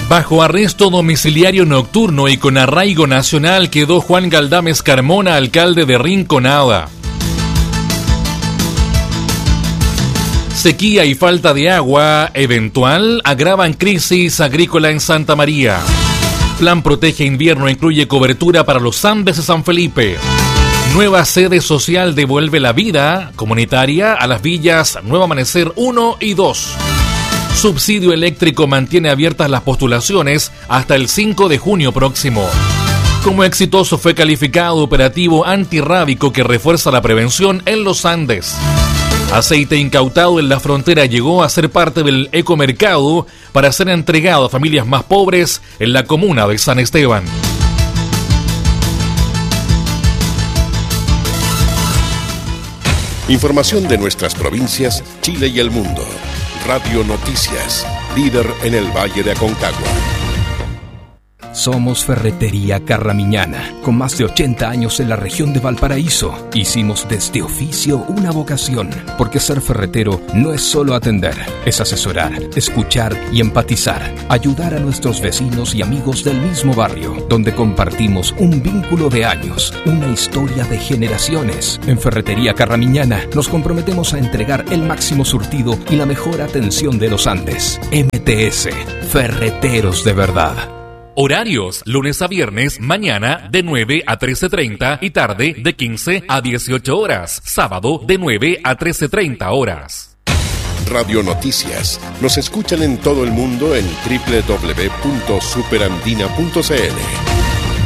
Bajo arresto domiciliario nocturno y con arraigo nacional quedó Juan Galdames Carmona, alcalde de Rinconada. Sequía y falta de agua eventual agravan crisis agrícola en Santa María. Plan Protege Invierno incluye cobertura para los Andes de San Felipe. Nueva sede social devuelve la vida comunitaria a las villas Nuevo Amanecer 1 y 2. Subsidio eléctrico mantiene abiertas las postulaciones hasta el 5 de junio próximo. Como exitoso fue calificado operativo antirrábico que refuerza la prevención en los Andes. Aceite incautado en la frontera llegó a ser parte del ecomercado para ser entregado a familias más pobres en la comuna de San Esteban. Información de nuestras provincias, Chile y el mundo. Radio Noticias, líder en el Valle de Aconcagua. Somos Ferretería Carramiñana, con más de 80 años en la región de Valparaíso. Hicimos de este oficio una vocación, porque ser ferretero no es solo atender, es asesorar, escuchar y empatizar, ayudar a nuestros vecinos y amigos del mismo barrio, donde compartimos un vínculo de años, una historia de generaciones. En Ferretería Carramiñana nos comprometemos a entregar el máximo surtido y la mejor atención de los Andes. MTS, Ferreteros de verdad. Horarios, lunes a viernes, mañana de 9 a 13:30 y tarde de 15 a 18 horas. Sábado de 9 a 13:30 horas. Radio Noticias. Nos escuchan en todo el mundo en www.superandina.cl.